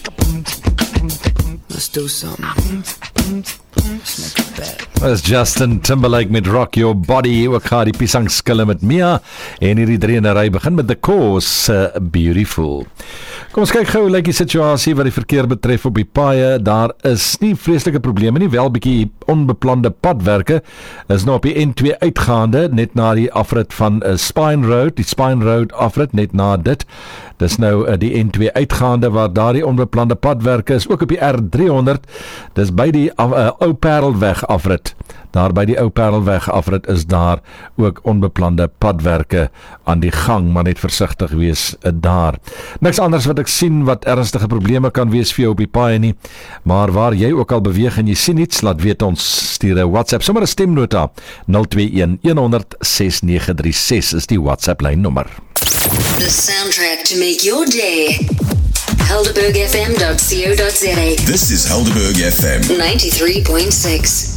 Let's do something. Let's make it bad. As Justin Timberlake met Rock Your Body, ook gaan die pisang skille met Mia, en hierdie drieënery begin met The Cause, Beautiful. Kom ons kyk gou, lyk die situasie wat die verkeer betref op die paaie. Daar is nie vreeslike probleme nie, wel bietjie onbeplande padwerke, is nou op die N2 uitgaande, net na die afrit van Spine Road, die Spine Road afrit, net na dit. Dis nou die N2 uitgaande waar daar die onbeplande padwerke is, ook op die R300, dis by die Ou Parelweg afrit. Daar by die Ou Parelweg afrit is daar ook onbeplande padwerke aan die gang, maar net versigtig wees daar. Niks anders wat ek sien wat ernstige probleme kan wees vir jou op die paai nie, maar waar jy ook al beweeg en jy sien iets, laat weet ons, stuur 'n WhatsApp, sommer 'n stemnota, 021 100 6936 is die WhatsApp lynnommer. The soundtrack to make your day. Helderbergfm.co.za. This is Helderberg FM 93.6.